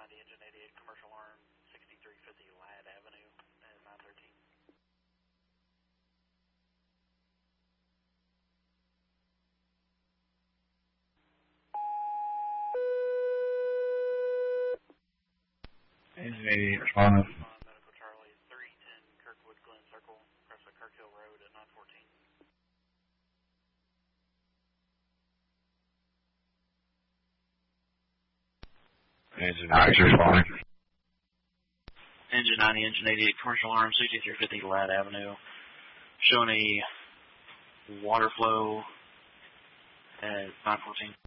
Engine 88 Commercial Arm, 6350 Ladd Avenue, and 913. Engine 88 responding. Medical Charlie, 310 Kirkwood Glen Circle, across the Kirk Hill Road at 914. Engine 90 responding. Engine 90, Engine 88, Commercial Arm, 6350 Ladd Avenue, showing a water flow at 914.